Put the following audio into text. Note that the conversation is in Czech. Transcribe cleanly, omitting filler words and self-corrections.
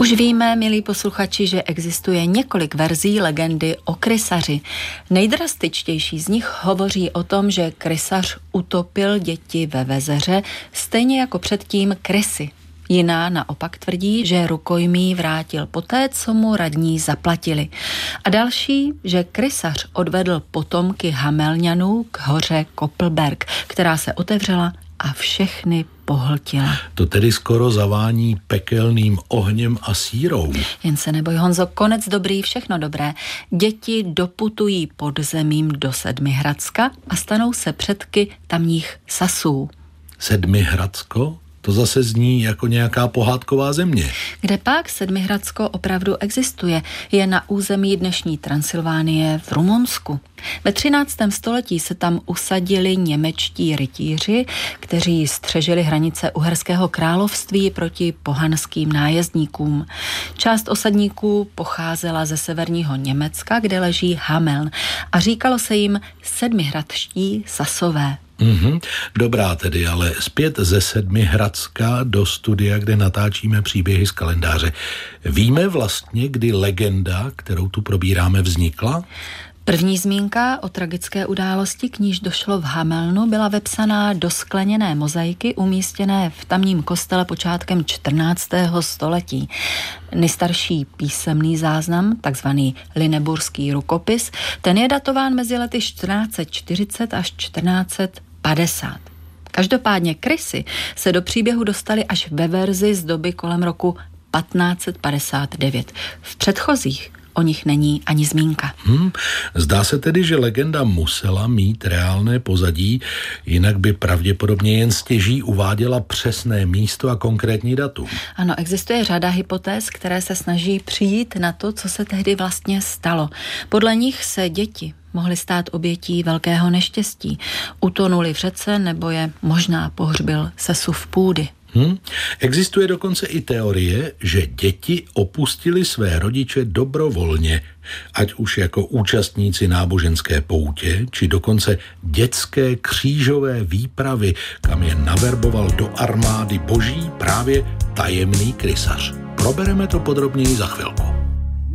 Už víme, milí posluchači, že existuje několik verzí legendy o krysaři. Nejdrastičtější z nich hovoří o tom, že krysař utopil děti ve vezeře, stejně jako předtím krysy. Jiná naopak tvrdí, že rukojmí vrátil poté, co mu radní zaplatili. A další, že krysař odvedl potomky Hamelňanů k hoře Koppelberg, která se otevřela a všechny pohltila. To tedy skoro zavání pekelným ohněm a sírou. Jen se neboj, Honzo, konec dobrý, všechno dobré. Děti doputují pod zemím do Sedmihradska a stanou se předky tamních Sasů. Sedmihradsko? To zase zní jako nějaká pohádková země. Kde pak Sedmihradsko opravdu existuje, je na území dnešní Transylvánie v Rumunsku. Ve 13. století se tam usadili němečtí rytíři, kteří střežili hranice Uherského království proti pohanským nájezdníkům. Část osadníků pocházela ze severního Německa, kde leží Hameln, a říkalo se jim Sedmihradští Sasové. Dobrá tedy, ale zpět ze Sedmihradska do studia, kde natáčíme příběhy z kalendáře. Víme vlastně, kdy legenda, kterou tu probíráme, vznikla? První zmínka o tragické události, k níž došlo v Hamelnu, byla vepsaná do skleněné mozaiky umístěné v tamním kostele počátkem 14. století. Nejstarší písemný záznam, takzvaný Lineburský rukopis, ten je datován mezi lety 1440 až 1450. Každopádně krysy se do příběhu dostaly až ve verzi z doby kolem roku 1559. V předchozích o nich není ani zmínka. Zdá se tedy, že legenda musela mít reálné pozadí, jinak by pravděpodobně jen stěží uváděla přesné místo a konkrétní datum. Ano, existuje řada hypotéz, které se snaží přijít na to, co se tehdy vlastně stalo. Podle nich se děti mohly stát obětí velkého neštěstí. Utonuli v řece nebo je možná pohřbil sesuv půdy. Existuje dokonce i teorie, že děti opustili své rodiče dobrovolně, ať už jako účastníci náboženské poutě, či dokonce dětské křížové výpravy, kam je naverboval do armády boží právě tajemný krysař. Probereme to podrobněji za chvilku.